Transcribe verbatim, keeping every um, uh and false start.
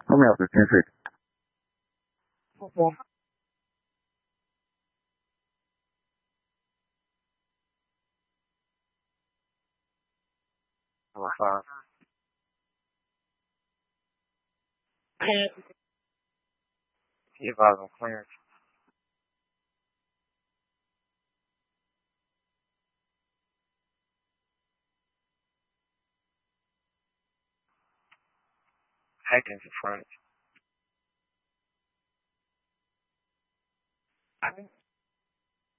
后面有是清水。 Okay. Number five. He advised on clearance. Hackins in front. Okay.